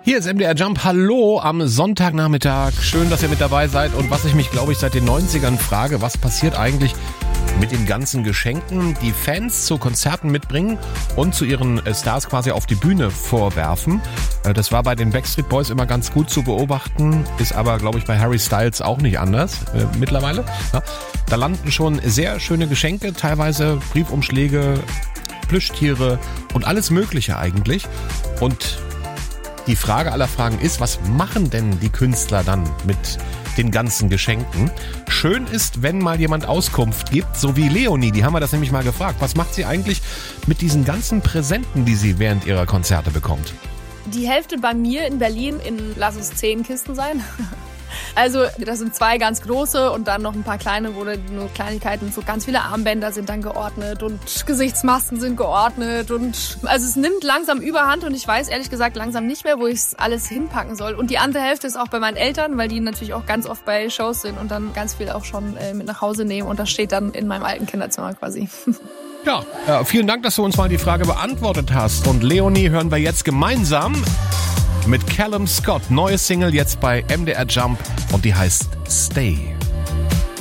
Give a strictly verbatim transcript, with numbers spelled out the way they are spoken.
Hier ist M D R Jump. Hallo am Sonntagnachmittag. Schön, dass ihr mit dabei seid. Und was ich mich, glaube ich, seit den neunzigern frage, was passiert eigentlich mit den ganzen Geschenken, die Fans zu Konzerten mitbringen und zu ihren Stars quasi auf die Bühne vorwerfen. Das war bei den Backstreet Boys immer ganz gut zu beobachten, ist aber, glaube ich, bei Harry Styles auch nicht anders äh, mittlerweile. Ja, da landen schon sehr schöne Geschenke, teilweise Briefumschläge, Plüschtiere und alles Mögliche eigentlich. Und die Frage aller Fragen ist, was machen denn die Künstler dann mit den ganzen Geschenken? Schön ist, wenn mal jemand Auskunft gibt, so wie Leonie, die haben wir das nämlich mal gefragt. Was macht sie eigentlich mit diesen ganzen Präsenten, die sie während ihrer Konzerte bekommt? Die Hälfte bei mir in Berlin in, lass es zehn Kisten sein. Also das sind zwei ganz große und dann noch ein paar kleine, wo nur Kleinigkeiten, so ganz viele Armbänder sind dann geordnet und Gesichtsmasken sind geordnet und also es nimmt langsam Überhand und ich weiß ehrlich gesagt langsam nicht mehr, wo ich es alles hinpacken soll. Und die andere Hälfte ist auch bei meinen Eltern, weil die natürlich auch ganz oft bei Shows sind und dann ganz viel auch schon äh, mit nach Hause nehmen und das steht dann in meinem alten Kinderzimmer quasi. Ja, äh, vielen Dank, dass du uns mal die Frage beantwortet hast. Und Leonie hören wir jetzt gemeinsam mit Callum Scott. Neue Single jetzt bei M D R Jump und die heißt Stay.